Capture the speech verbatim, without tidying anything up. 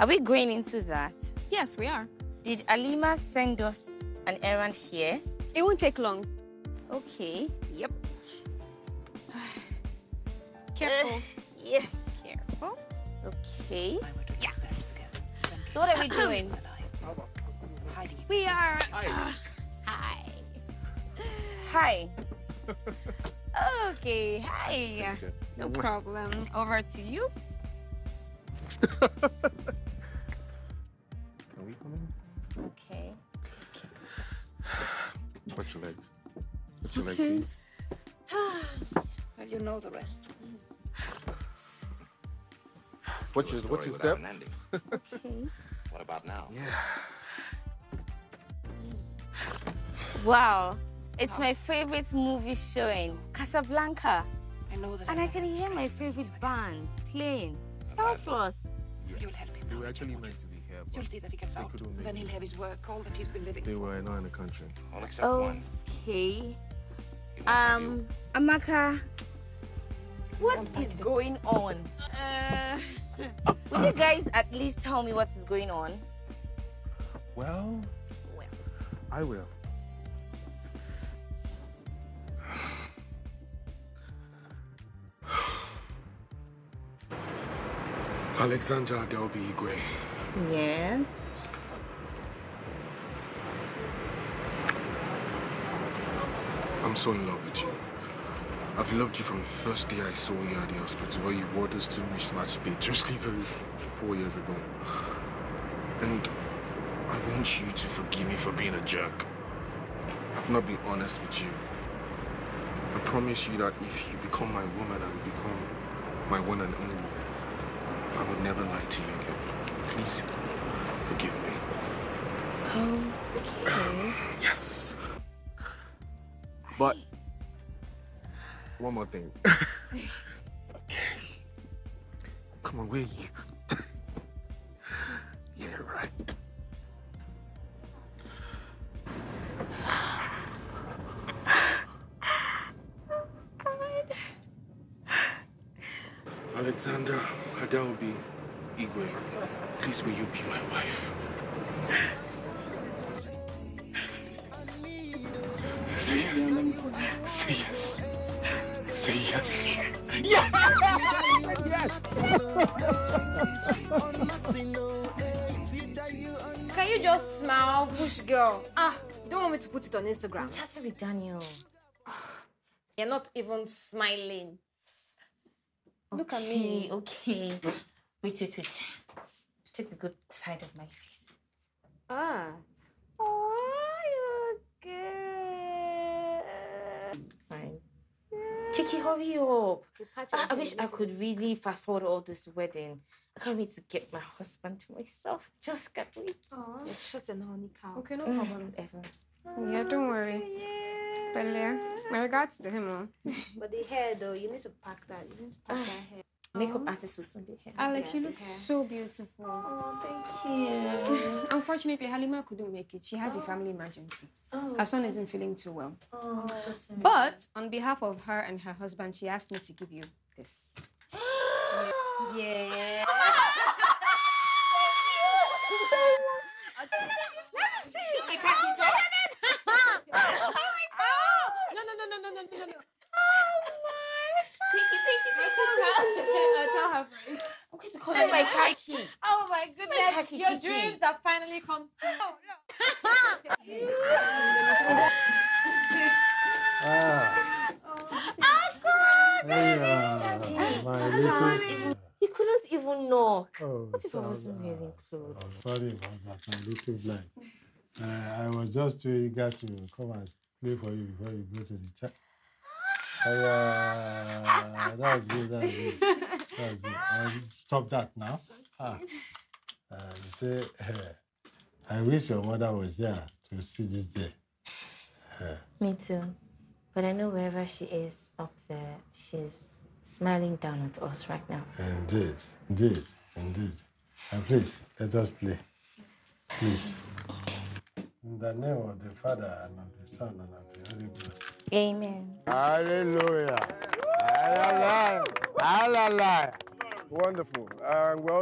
Are we going into that? Yes, we are. Did Alima send us an errand here? It won't take long. Okay. Yep. Careful. Uh, yes. Careful. Okay. Yeah. So what are we doing? We are... Hi. Uh, hi. Hi. Okay, hi. No problem. Over to you. Can we come in? Okay. Watch your legs. Watch your legs, Okay. please. Well, you know the rest. What's your, what's your step? Okay. What about now? Yeah. Wow. It's my favorite movie showing, Casablanca. I know that. And I can hear my favorite band playing, Star Plus. You'll help him. They were actually meant to be here, You'll but see that he gets they out. couldn't make Then it. he'll have his work, all that he's been living They for. were not in the country. All except one. Okay. He won't have you. Um, Amaka, what is going on? Uh, Would you guys at least tell me what is going on? Well, well. I will. Alexandra Delby Igwe. Yes. I'm so in love with you. I've loved you from the first day I saw you at the hospital where you wore those two mismatched bedroom sleepers four years ago. And I want you to forgive me for being a jerk. I've not been honest with you. I promise you that if you become my woman and become my one and only, I will never lie to you again. Please, forgive me. Okay. Yes. But one more thing. Okay. Come on, where are you? Yeah, right. Alexandra Adelby Igwe, please will you be my wife? Say yes. Say yes. Say yes. Yes! Can you just smile, push girl? Ah, you don't want me to put it on Instagram. Chatting with Daniel. You're not even smiling. Look at Okay, me. Okay. Wait, wait, wait. Take the good side of my face. Ah. Oh, you're good. Fine. Kiki, hurry up. Okay, patch I, I your wish I face. could really fast forward all this wedding. I can't wait to get my husband to myself. Just can't wait. Oh, you're such an honey cow. Okay, no Mm, problem. Whatever. Yeah, don't worry. Belle, my regards to him. Oh. But the hair, though, you need to pack that. You need to pack that hair. Makeup artist will soon be here. Alex, Yeah, you look the hair. so beautiful. Oh, thank you. Unfortunately, Halima couldn't make it. She has a family emergency. Oh, Her son isn't feeling too well. oh, so sorry. But on behalf of her and her husband, she asked me to give you this. Yeah. I can't eat it. No, no, no, no, no, no, no, no. Thank you, thank you, thank you. I'll tell her friend. I'm going to call you my kaki. Oh my goodness, Kaki, your Kiki. dreams have finally come true. Ah, hey, uh, my You couldn't little. even, you couldn't even knock. Oh, What if I sorry, wasn't uh, wearing oh, clothes? sorry about that. I'm a little blind. Uh, I was just too eager to come and play for you before you go to the chat. Uh, that was good. That was good. That was good. I'll stop that now. Ah, uh, you say, I wish your mother was there to see this day. Uh, Me too. But I know wherever she is up there, she's smiling down at us right now. Indeed, indeed, indeed. And please, let us play. Please. In the name of the Father, and of the Son, and of the Holy Ghost. Amen. Hallelujah. Hallelujah. Hallelujah. Wonderful. Uh, well.